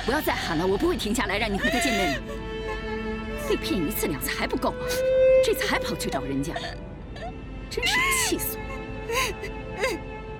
不要再喊了，我不会停下来让你和他见面的。被骗1次2次还不够啊，这次还跑去找人家，真是气死我了！